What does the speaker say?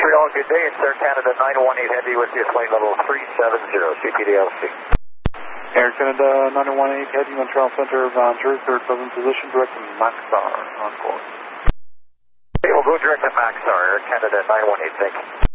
Montreal, good day. It's Air Canada 918 Heavy with you, flight level 370, CPDLC. Air Canada 918 Heavy, Montreal Center, Vancouver, third southern position, direct to Maxar, on course. Okay, we'll go direct to Maxar, Air Canada 918, thank you.